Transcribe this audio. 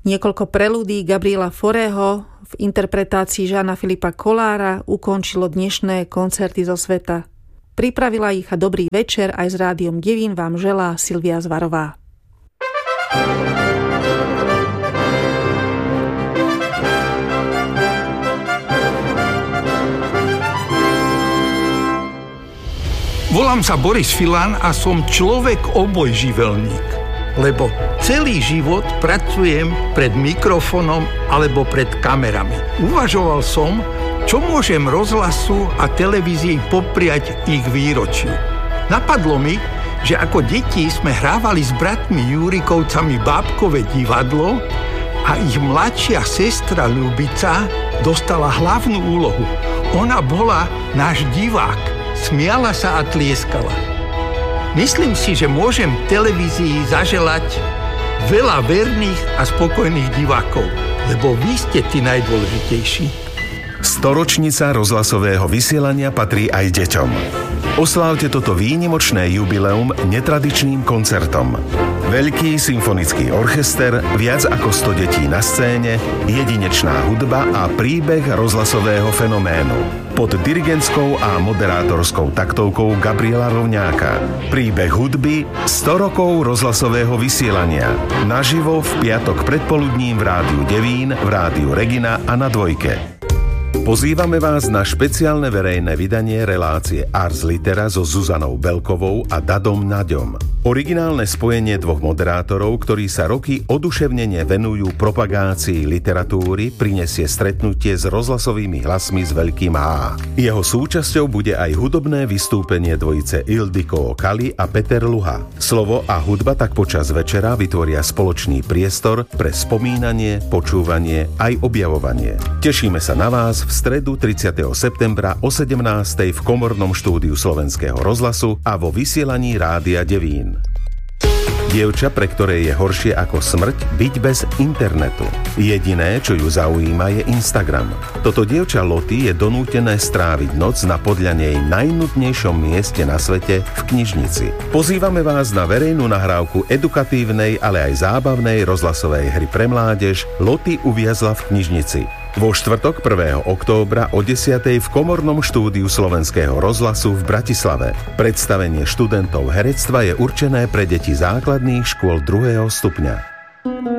Niekoľko prelúdií Gabriela Faurého v interpretácii Jeana Philippa Collára ukončilo dnešné koncerty zo sveta. Pripravila ich a dobrý večer aj s Rádiom Devín vám želá Silvia Zvarová. Volám sa Boris Filan a som človek obojživelník. Lebo celý život pracujem pred mikrofónom alebo pred kamerami. Uvažoval som, čo môžem rozhlasu a televízii popriať ich výročiu. Napadlo mi, že ako deti sme hrávali s bratmi Júrikovcami bábkové divadlo a ich mladšia sestra Ľubica dostala hlavnú úlohu. Ona bola náš divák, smiala sa a tlieskala. Myslím si, že môžem televízii zaželať veľa verných a spokojných divákov, lebo vy ste tí najdôležitejší. Storočnica rozhlasového vysielania patrí aj deťom. Oslávte toto výnimočné jubileum netradičným koncertom. Veľký symfonický orchester, viac ako 100 detí na scéne, jedinečná hudba a príbeh rozhlasového fenoménu. Pod dirigentskou a moderátorskou taktovkou Gabriela Rovňáka. Príbeh hudby 100 rokov rozhlasového vysielania. Naživo v piatok predpoludním v Rádiu Devín, v Rádiu Regina a na Dvojke. Pozývame vás na špeciálne verejné vydanie relácie Ars Litera so Zuzanou Belkovou a Dadom Naďom. Originálne spojenie dvoch moderátorov, ktorí sa roky oduševnene venujú propagácii literatúry, prinesie stretnutie s rozhlasovými hlasmi s veľkým H. Jeho súčasťou bude aj hudobné vystúpenie dvojice Ildiko Kali a Peter Luha. Slovo a hudba tak počas večera vytvoria spoločný priestor pre spomínanie, počúvanie aj objavovanie. Tešíme sa na vás v stredu 30. septembra o 17. v komornom štúdiu Slovenského rozhlasu a vo vysielaní Rádia Devín. Dievča, pre ktoré je horšie ako smrť byť bez internetu. Jediné, čo ju zaujíma, je Instagram. Toto dievča Lottie je donútené stráviť noc na podľa nej najnudnejšom mieste na svete v knižnici. Pozývame vás na verejnú nahrávku edukatívnej, ale aj zábavnej rozhlasovej hry pre mládež Lottie uviazla v knižnici. Vo štvrtok 1. októbra o 10. v komornom štúdiu Slovenského rozhlasu v Bratislave. Predstavenie študentov herectva je určené pre deti základných škôl 2. stupňa.